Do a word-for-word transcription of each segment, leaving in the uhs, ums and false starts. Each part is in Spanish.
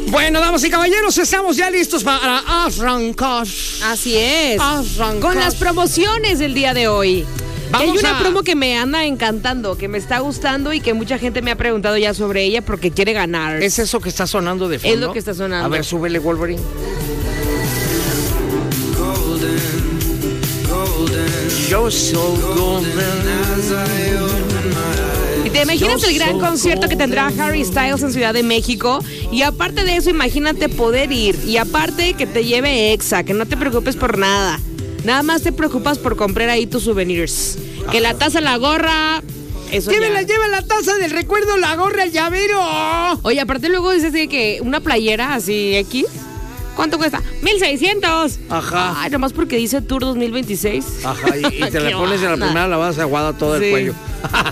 Bueno, damas y caballeros, estamos ya listos para arrancar. Así es. Arrancar. Con las promociones del día de hoy. Vamos Hay una a... promo que me anda encantando, que me está gustando y que mucha gente me ha preguntado ya sobre ella porque quiere ganar. ¿Es eso que está sonando de fondo? Es lo que está sonando. A ver, súbele, Wolverine. You're so golden. ¿Y te imaginas el gran concierto que tendrá Harry Styles en Ciudad de México? Y aparte de eso, imagínate poder ir. Y aparte que te lleve Exa, que no te preocupes por nada. Nada más te preocupas por comprar ahí tus souvenirs. Ajá. Que la taza, la gorra... Eso llévela, ya. lleva la taza del recuerdo, la gorra, el llavero. Oye, aparte luego dices que una playera así X... ¿Cuánto cuesta? mil seiscientos. Ajá. Ay, nomás porque dice Tour dos mil veintiséis. Ajada, y, y te la pones en la primera, la vas aguada todo sí. el cuello.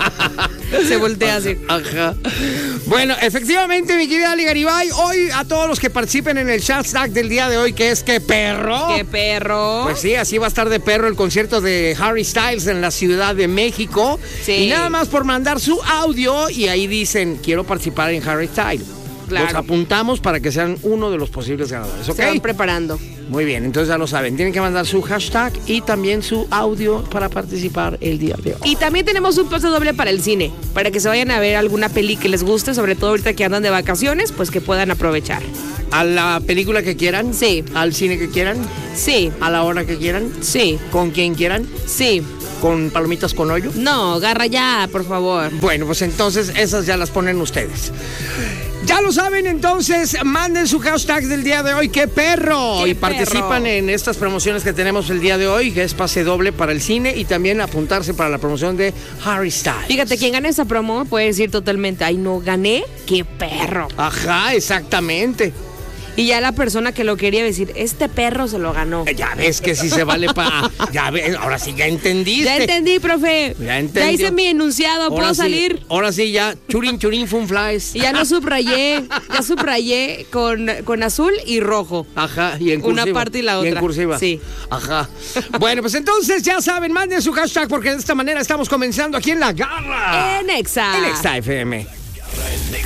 Se voltea así. Ajá. Bueno, efectivamente, mi querida Ali Garibay, hoy a todos los que participen en el hashtag del día de hoy, que es ¡qué perro! ¡Qué perro! Pues sí, así va a estar de perro el concierto de Harry Styles en la Ciudad de México. Sí. Y nada más por mandar su audio y ahí dicen, quiero participar en Harry Styles. Claro. Los apuntamos para que sean uno de los posibles ganadores, ¿ok? Se van preparando. Muy bien, entonces ya lo saben. Tienen que mandar su hashtag y también su audio para participar el día de hoy. Y también tenemos un pase doble para el cine, para que se vayan a ver alguna peli que les guste, sobre todo ahorita que andan de vacaciones, pues que puedan aprovechar. ¿A la película que quieran? Sí. ¿Al cine que quieran? Sí. ¿A la hora que quieran? Sí. ¿Con quien quieran? Sí. ¿Con palomitas con hoyo? No, garra ya, por favor. Bueno, pues entonces esas ya las ponen ustedes. Ya lo saben, entonces manden su hashtag del día de hoy, ¡qué perro! ¡Qué y participan perro! En estas promociones que tenemos el día de hoy, que es pase doble para el cine y también apuntarse para la promoción de Harry Styles. Fíjate, quien gane esa promo puede decir totalmente, ay, no, gané, ¡qué perro! Ajá, exactamente. Y ya la persona que lo quería decir, este perro se lo ganó. Ya ves que sí se vale para... Ya ves, ahora sí, ya entendiste. Ya entendí, profe. Ya entendí. Ya hice mi enunciado, ¿puedo ahora sí, salir? Ahora sí, ya, churin, churin, fun flies. Y ya lo subrayé, ya subrayé con, con azul y rojo. Ajá, y en cursiva. Una parte y la otra. Y en cursiva. Sí. Ajá. Bueno, pues entonces ya saben, manden su hashtag porque de esta manera estamos comenzando aquí en La Garra. En Exa. En Exa F M.